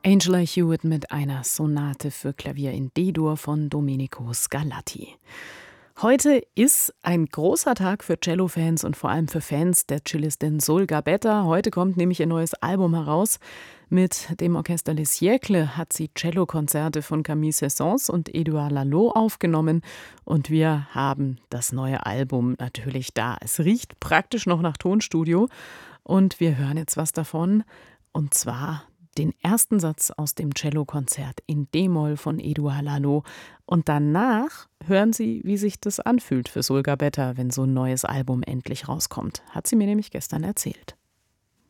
Angela Hewitt mit einer Sonate für Klavier in D-Dur von Domenico Scarlatti. Heute ist ein großer Tag für Cello-Fans und vor allem für Fans der Cellistin Sol Gabetta. Heute kommt nämlich ihr neues Album heraus. Mit dem Orchester Les Siècles hat sie Cellokonzerte von Camille Saint-Saëns und Édouard Laloux aufgenommen. Und wir haben das neue Album natürlich da. Es riecht praktisch noch nach Tonstudio. Und wir hören jetzt was davon. Und zwar den ersten Satz aus dem Cellokonzert in D-Moll von Édouard Laloux. Und danach hören Sie, wie sich das anfühlt für Sol Gabetta, wenn so ein neues Album endlich rauskommt. Hat sie mir nämlich gestern erzählt.